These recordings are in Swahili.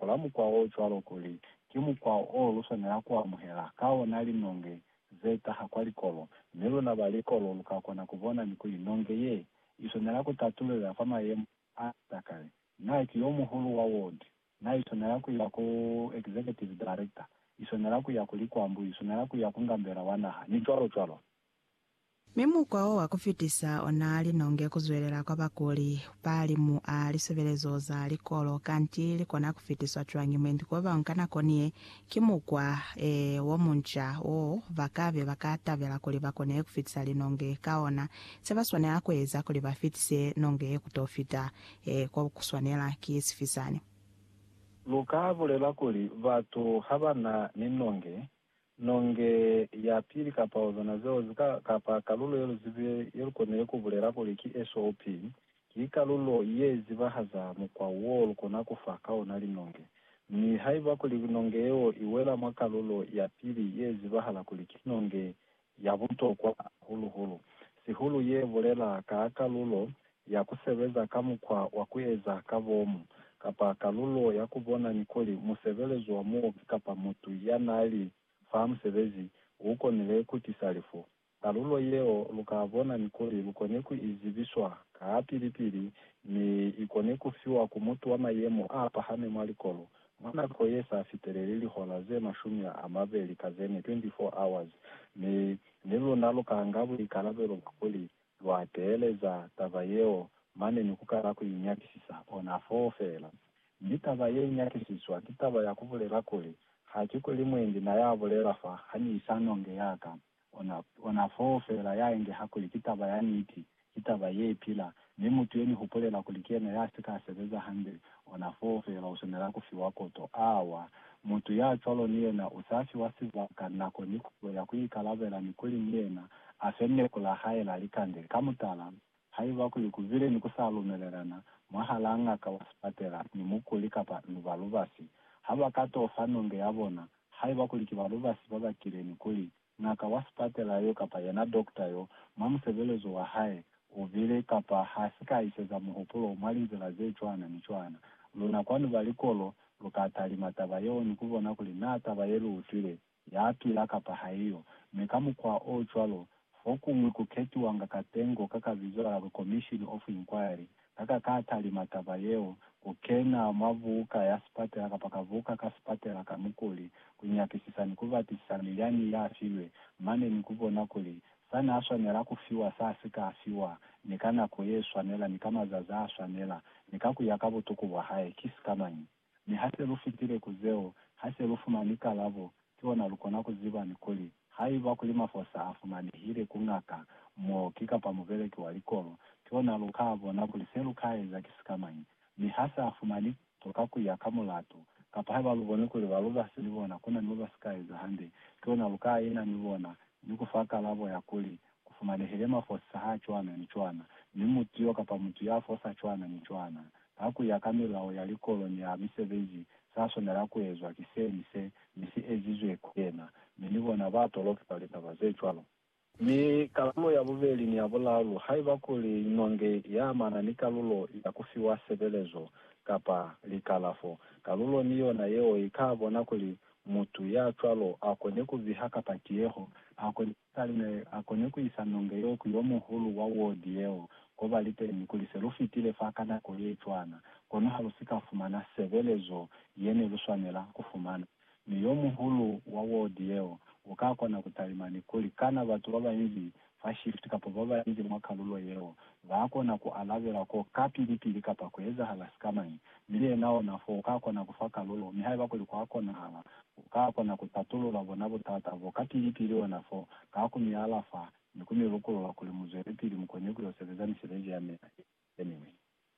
kolamu kwa o chwalo kuli kimu kwa o lusonela kwa muhela kao nali nonge zeta hakwalikolo nelo na balikolo lukakona kubona nikuli nonge ye isonela kutatulila fama ye atakale na kiyomu hulu wa ward na isonela kuya ku executive director isonela kuya kulikwambu isonela kuya kungambera wanaha ni chwalo Mimukwa wakufitisa onali nonge kuzwelela kwa bakuli pali mu alisevelezo za likolo kanti likona kufitiswa chwangi mwendi kwa vankana konie kimukwa womuncha o vakave vakatavela kuli bakone kufitisa linonge kaona sebaswanela kweza kuli bafitise nonge kutofita kwa kuswanela kiisifisani. Lukavulela kuli vatu habana ninonge nonge ya pili kapa ozona zeo zika kapa kalulo yelo zibe yelo kone kuvulera kuli ki SOP ki kalulo ye zibahaza mukwa wolo kona kufaka onali nonge ni haiba kuli nonge yeo iwela mwakalulo ya pili ye zibahala kuli ki nonge ya buto kwa hulu si hulu ye vulela kaakalulo ya kusebeza kamu kwa wakueza kavomu kapa kalulo ya kubona nikoli musevelezo wa muo kapa mutu yanali famu sebezi uko nile kutisalifu kalulo yeo lukavona nikoli lukoneku izibiswa kaapilipili ni ikoneku fiwa kumutu wa mayemo apa hame mwalikolo mwana koyesa afiterelili hola ze mashumi ya amabeli kazene 24 hours ni nilo nalo kaangabu ikalabelo kukuli luateleza tavayeo mane nikukala kuinyakisisa onafofela nditava ye nyakisiswa kitava ya kuvulela kuli hachikuli mwendi na yavulela fa hani isanonge yaka onafofela yaenge hakuli kitava yaniti kitava ye pila ni mutu yeni hupolela kulikiena yasika asebeza hande onafofela usonela kufiwa koto awa mutu ya cholo niena usafi wasivaka nako nikuko ya kuikalavela nikuli niena afenne kula haela likande kamutala haiva kuli kuvile nikusalumelerana mwahalanga kawasipatela ni mukuli kapa nuvaluvasi haba kato ofanonge yabona haiva kuli kivaluvasi babakile nikuli ngaka wasipatela yo kapa yana dokta yo mamusevelezo wa hae uvile kapa hasika iseza muhopulo umalizela ze chwana ni chwana luna kwanu valikolo lukatalimatava yo nikuvona kuli natava yelu utile yatu yakapa haiyo mekamu kwa o chwalo fokumwe kuketiwanga katengo kakavizora commission of inquiry kaka katalimatava yeo kukena mavuka yasipatela kapakavuka kasipatela kamukuli kunyakisisa nikuvatisisa miliani ya afilwe mane nikuvona kuli sana aswanela kufiwa sasika afiwa nikana koyeswanela nikama zaza aswanela nikakuyaka butuku bwa hae kisi kamanyi ni hase lufitile kuzeo hase lufumanika lavo kiona lukona kuziba nikuli haiva kulima fosa afumani hile kungaka mo kika pamuveleki walikolo kiona lukavo na kuliselu kaeza kisikamanyi ni hasa afumani toka kuyaka mulatu kapa haiva luvone kuli valuva silivona kuna nuva skaeza hande kiona lukaa ina nivona nikufaka lavo ya kuli kufumani hilema fosa haa chwana ni chwana ni mutu yo kapa mutu ya fosa chwana ni chwana haku ya kamilao ya likolo ni ya misevezi saso nela kuezwa kisenise nisi ezizwe kuyena minibona batoloki palita bazechwalo ni kalulo ya buveli ni abulalu haiva kuli nonge ya mana ni kalulo ya kufiwa sebelezo kapa likalafo kalulo niyo na yeo ikabona kuli mutu ya chwalo akone kuvihaka patieho akone kuisanonge yo kuyomu hulu wa wodi yeo koba lite nikulise lufitile fakana koye chwana kono halusika fumana sebelezo yene luswanela kufumana niyo muhulu wa wodi yeo ukakona kutalimani kuli kana watu baba hivi fashift kapo baba hivi mwakalulo yeo vakona kualavela ko kapilipili kapa kuweza halaskamani nilie nao nafo ukakona kufaka lulo mihai wako liko hakona hala ukakona kutatulula vonabo tata vokapilipili wanafo kakumi alafa nikumi rukulo la kulimuzwe pili mkonyekulo sebezani sileji ya mea anyway.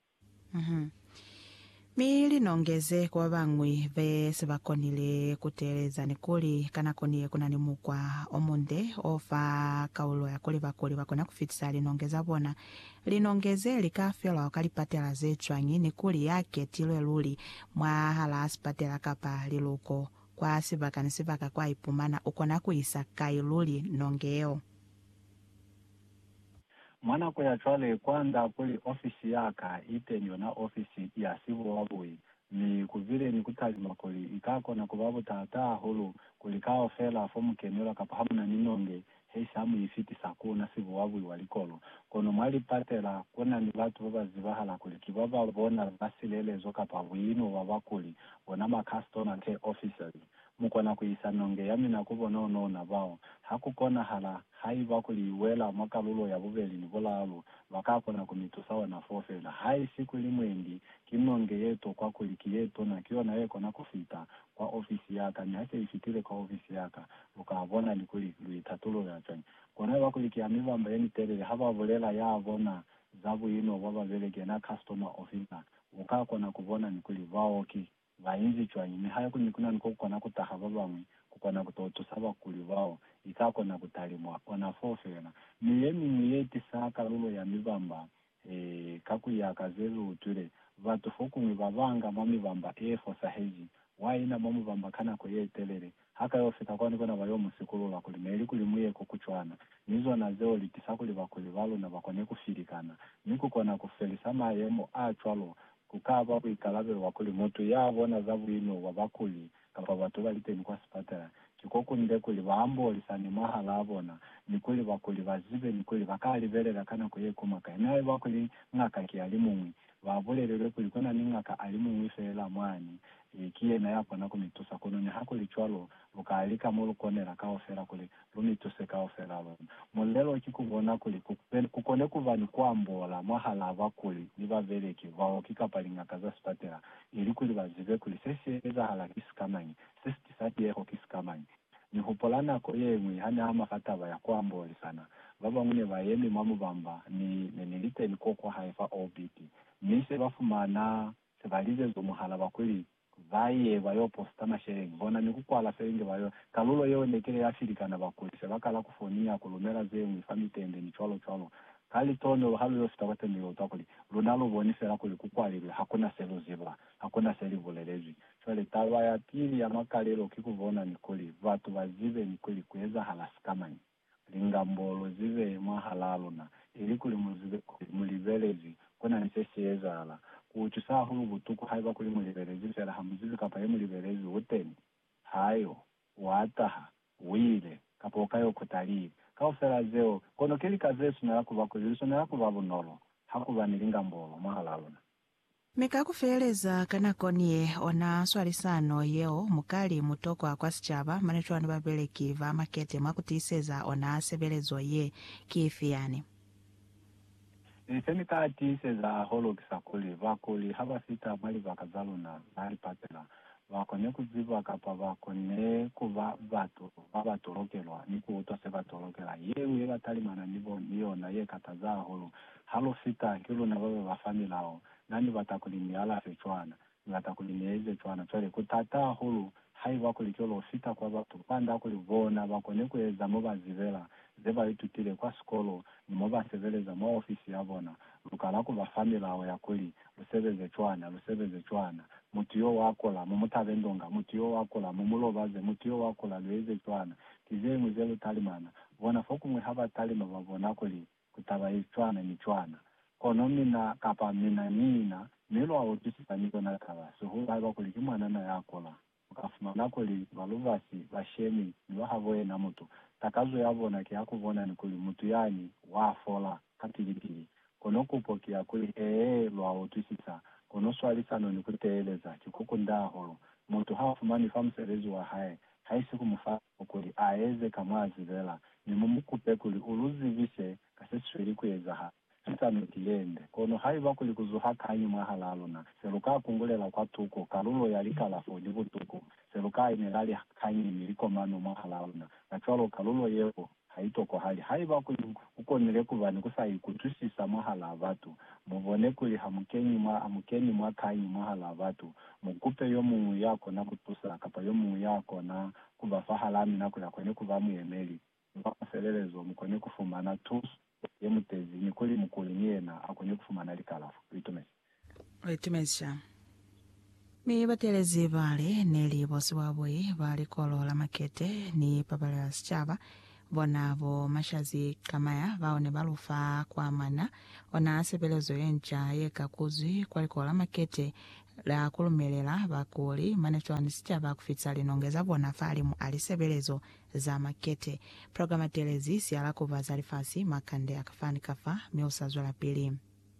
Mili nongeze kwa bangwi vese bakonile kuteleza nikuli kana konie kuna nimukwa omonde ofa kaulo ya kuli bakona kufitisa linongeza bona linongeze likafela wakalipatela zechwanyi nikuli yake tilwe luli mwa hala asipatela kapa liluko kwa sibaka kwa ipumana ukona kuisa kailuli nongeo mwana kwa chwale kwanda kuli ofisi yaka itenyo na ofisi ya sivu wabui ni kuvile ni kutalima kuli ikako na kubabu tata hulu kulikao fela fomu kenela kapahamu na ninonge heisamu ifiti sakuna sivu wabu walikolo kono mwali patela kuna ni watu baba zibahala kuli kibaba bona basilele zoka pa wino wabakuli wana makastona ke officers mukona kuisanonge yami nakubona na bao hakukona hala hai bakuli wela makalulo ya bubeli ni bolalo bakakona kumitusawa na fofela hai siku limwendi kinonge yeto kwa kuliki yeto na kiona yeko na kufita kwa ofisi yaka ni hake ifitile kwa ofisi yaka ukabona ni kuli luitatulo ya chani kona bakuliki amibamba yeni telele haba bolela ya abona zabu ino baba velege na customer officer ukakona kubona ni kuli vaoki vainzi chwanyi ni haya kunikuna niko kukona kutaha babamwi kukona kutotusaba kuli vao ikakona kutalimwa ona fofela ni yemi mwiyeti saka lulo ya mibamba kakuyaka zelu utule vatu fokumwi babanga mwamibamba efosa heji waina mwamibamba kana kuyetelele haka yofika kwa nikona wayo musikulu wakuli meli kulimuye kukuchwana nizo na zeo litisakuli wakuli walu na wakone kufirikana niku kona kufelisama yemo achwalo kukaba kuikalabe wakuli motu yabona zabu ino wabakuli kapa watu waliteni kwa sipatara kikoku ndekuli waambo lisani mahala abona nikuli wakuli wazibe nikuli wakali velela kana kuye kumaka inawe wakuli ngaka kialimumwi wabulelele kuli kuna ningaka alimumwi fela mwani ikiye na yapo na kumitusa kuno ni hakuli chwalo ukaalika mulu konera kaofera kuli lumituse kaofera abona mulelo kikubona kuli kukone kuvani kwa mbola mahala abakuli nibaveleki vaokika palingaka za spatera ili kuli wazibe kuli sesi hala kisikamani sesi tisati yeko kisikamani ni hupolana ko yemwe hana ama fataba ya kwa mboli sana baba mune bayemi mamubamba ni nilite nikoko haifa OBT nise bafumana sebalize zo muhala bakuli vaye bayo postana sharing bona nikukwala senge bayo kalulo yo nekele yafirikana bakuli sebakala kufonia kulumera zemwe famitende ni chwalo kali tono halu yo fitawate ni utakuli lunalo bonisera kuli kukwalile hakuna selu ziba hakuna selu volelezi swale tawa ya pili ya makalelo kikuvona nikuli vatu wazive nikuli kuweza halaskamani lingambolo zive mahalalo na ili kuli mulivelezi kuna nisesieza hala kuchusa hulu butuku haiba kuli mulivelezi sela hamuzivi kapa ye mulivelezi uteni hayo wataha wile kapokayo kutalii kaofera zeo kono kili kazesu na yaku bakuli na yaku babunolo hakuba nilingambolo mahalalo na mekakufeleza kanakonie ona swalisano yeo mukali mutoko akwasichaba manechwani babeleki va makete mwakutiseza ona sebelezo ye kifiyani Senikaatiseza holo kisakuli vakuli haba sita mali vakazaluna mali patela vakone kuziva kapa vakone kuva vabatolokelwa nikuutose batolokela yewe batalimana niona ye kataza holo halo sita kilo na baba bafamilao nani batakulimiala fechwana batakulimieze chwana twele kutata holo hai vakulikelo sita kwa batu panda kulivona vakone kueza mobazivela zeba itutile kwa skolo nimoba seveleza mwa ofisi yabona lukalako bafamila awo yakuli lusebeze chwana mutiyo wakola mumutavendonga mutiyo wakola mumulobaze mutiyo wakola lweze chwana kizemu zelu talimana bona fokumwe haba talima babona kuli kutaba chwana ni chwana kono mina kapa mina milo awo tusipaniko na kaba suhu haba kuli kimwana na yakola ukafuma kuli baluvasi bashemi niwahavoye na mutu takazo yabona ki yakuvona ni kuli mutu yani wafola katilitili kono kupokia kuli lwawo tusisa kono swalisano ni kuteeleza kikuku ndaholo mutu hafumani famserezi wa haisi kumufaa kuli aeze kamazivela ni mumukupe kuli uluzivise kasesweli kuyeza sisano kilende kono haiva kuli kuzuha kanyi mwahalaluna seluka kungulela kwa tuko kalulo yalikala fodi butuko seluka inelali kanyi miliko manu mwahalaluna nachwalo kalulo yeko haitoko hali haiva kuli ukonele kuvani kusayi kutusisa mwahala vatu muvone kuli hamukeni mwa kanyi mwahala vatu mukupe yo mungu yako na kutusa kapa yo mungu yako na kuvafahalami na kula kwenye kuvamu yemeli mwaselelezo mkwenye kufumana tusu yemutezi nikuli mukuli niena akonye kufumana likalafu itumesha mi batelezi bale neli bosi wabwe bali kolola makete ni papala sichaba bonavo mashazi kamaya vaone balufa kwa mana ona sebelezo yencha yeka kuzi kwalikola makete la kulumelela bakuli manechwani sichava kufitsa linongeza bona fali mu alisebelezo za makete. Programa telezi siala kuva zalifasi makande akafani kafa miusazo la pili.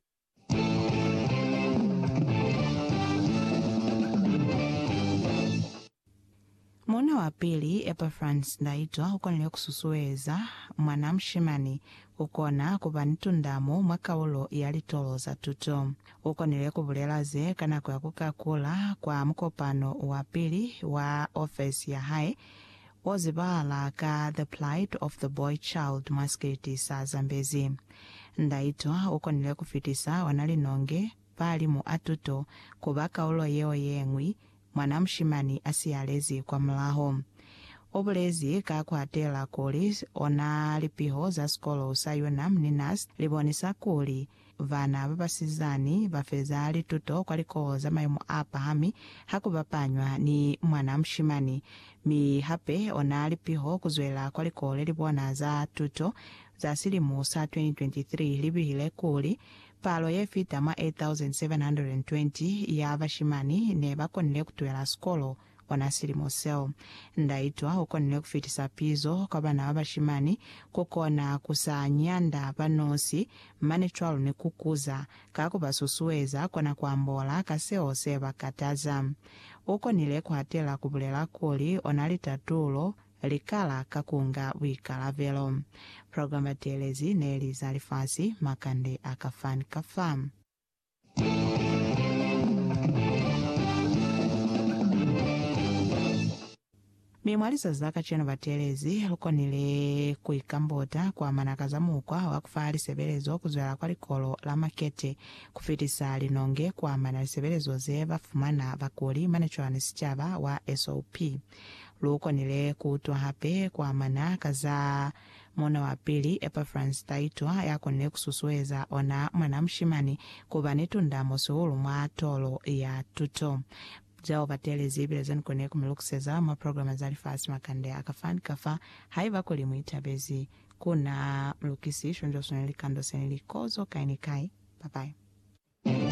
Muna wa pili Epafrance Ndaitwa ukonile kususueza mwanamshimani ukona kuvanitundamo mwakaulo yalitoloza tuto ukonile kuvulelaze kana kwa kukakula kwa mkopano wa pili wa office ya hai ozibala ka the plight of the boy child maskiti sa Zambezi. Ndaitwa ukonile kufitisa wanalinonge pali mu atuto kubaka ulo yeo yengwi mwanamshimani asiyalezi kwa mlaho. Obulezi kakwatela kuli ona lipiho za skolo sayona mninas libonisa kuli vana babasizani bafezali tuto kwalikoza maimu apa hami hakubapanywa ni mwanamshimani mi hape ona lipiho kuzwela kwalikole libona za tuto za silimu sa 2023 libihile kuli palo yefita ma 8,720 ya bashimani ne bakonile kutwela skolo wana silimu seo. Ndaitwa ukonile kufitisa pizo kwa bana babashimani kukona kusanyanda banosi manechwalo ni kukuza kakubasusueza kona kwambola kaseo seba kataza. Ukonile kuhatela kubulela kuli onalitatulo likala kakunga wikala velo. Programa telezi neli zalifasi makande akafani kafam. Mimwalisa zaka cheno batelezi lukonile kuikambota kwa manakaza mukwa wakufali sebelezo kuzwela kwa likolo la makete kufitisa linonge kwa mana sebelezo ze bafumana bakuli manechwani sichava wa SOP. Lukonile kutwa hape kwa manakaza mona wa pili Epafrance Ndaitwa yakonile kususueza ona mwanamshimani kubanitunda mosuhulu mwa tolo ya tuto. Jao batelezi bilezani kone kumilukuseza ma programa zalifasi makande akafani kafa haiva kuli muitabezi kuna mlukisi shonjo soneli kando seneli kozo kainikai. Bye bye.